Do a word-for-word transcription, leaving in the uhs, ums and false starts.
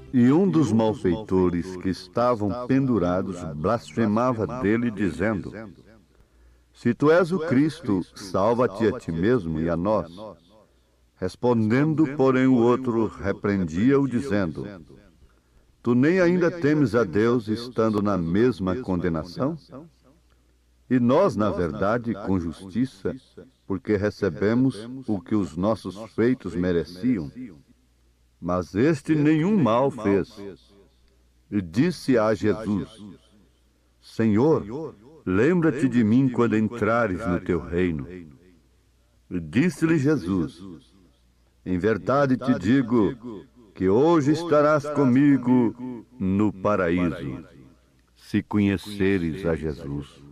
E um dos malfeitores que estavam pendurados blasfemava dele, dizendo: Se tu és o Cristo, salva-te a ti mesmo e a nós. Respondendo, porém, o outro repreendia-o, dizendo: Tu nem ainda temes a Deus, estando na mesma condenação? E nós, na verdade, com justiça, porque recebemos o que os nossos feitos mereciam. Mas este nenhum mal fez. E disse a Jesus: Senhor, lembra-te de mim quando entrares no teu reino. E disse-lhe Jesus: Em verdade te digo que hoje estarás comigo no paraíso, se conheceres a Jesus.